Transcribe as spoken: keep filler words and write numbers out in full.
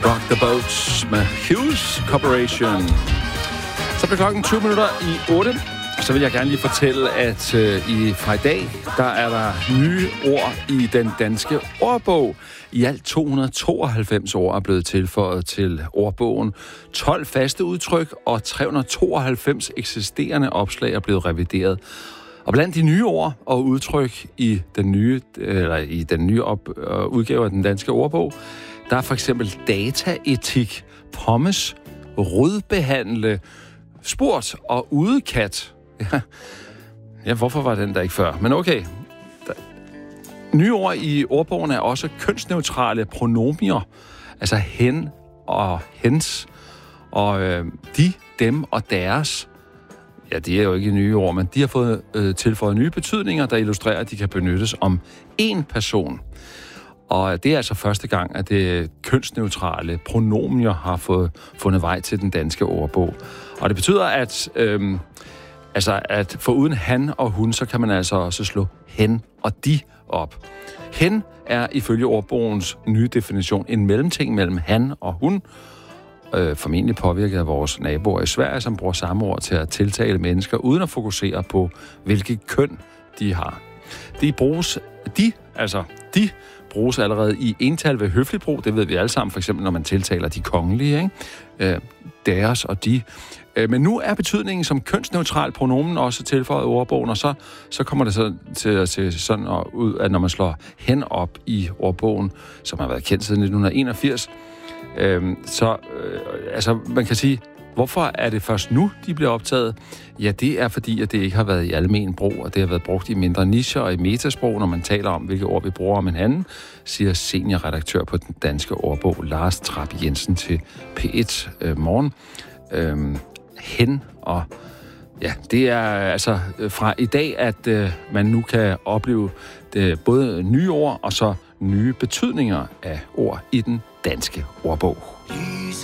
Rock the Boats med Hughes Corporation. Så bliver klokken tyve minutter i otte. Så vil jeg gerne lige fortælle, at øh, i fra i dag, der er der nye ord i den danske ordbog. I alt to hundrede og tooghalvfems ord er blevet tilføjet til ordbogen. tolv faste udtryk og tre hundrede og tooghalvfems eksisterende opslag er blevet revideret. Og blandt de nye ord og udtryk i den nye, eller i den nye op, øh, udgave af den danske ordbog, der er for eksempel dataetik, pommes, rødbehandle, spurt og udekat. Ja. ja, hvorfor var den der ikke før? Men okay. Der... Nye ord i ordbogen er også kønsneutrale pronomier. Altså hen og hens, og øh, de, dem og deres. Ja, det er jo ikke nye ord, men de har fået øh, tilføjet nye betydninger, der illustrerer, at de kan benyttes om én person. Og det er altså første gang, at det kønsneutrale pronomier har fået fundet vej til den danske ordbog. Og det betyder, at, øhm, altså, at foruden han og hun, så kan man altså også slå hen og de op. Hen er ifølge ordbogens nye definition en mellemting mellem han og hun, øh, formentlig påvirket af vores naboer i Sverige, som bruger samme ord til at tiltale mennesker, uden at fokusere på, hvilket køn de har. De bruges, de, altså de, bruges allerede i ental ved høflig brug. Det ved vi alle sammen, for eksempel når man tiltaler de kongelige, ikke? Øh, deres og de. Øh, men nu er betydningen som kønsneutral pronomen også tilføjet i ordbogen, og så, så kommer det så til at se sådan ud, at når man slår hen op i ordbogen, som har været kendt siden nitten enogfirs, øh, så øh, altså man kan sige, hvorfor er det først nu, de bliver optaget? Ja, det er fordi, at det ikke har været i almen brug, og det har været brugt i mindre nicher og i metasprog, når man taler om, hvilke ord vi bruger om hinanden, siger seniorredaktør på den danske ordbog, Lars Trapp Jensen, til P et øh, morgen. Øhm, hen og... Ja, det er altså fra i dag, at øh, man nu kan opleve det, både nye ord og så nye betydninger af ord i den danske ordbog.